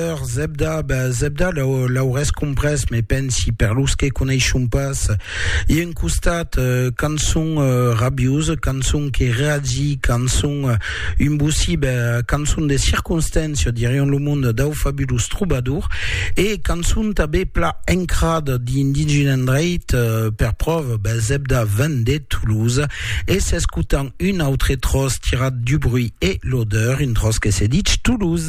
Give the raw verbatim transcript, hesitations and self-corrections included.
Zebda, bah, Zebda, la, la ores compress, mais pensi per l'us che coneixum pas. I un costat, euh, cançon euh, rabiosa, cançon che reagi, cançon euh, impossible, cançon de circonstances, dirions le monde d'au fabulous troubadour, et cançon també pla encrad d'indigène dreit, euh, per preuve, bah, Zebda ven de Toulouse, et s'escutant une autre trosse tirade du bruit et l'odeur, une trosse que s'est dit Toulouse.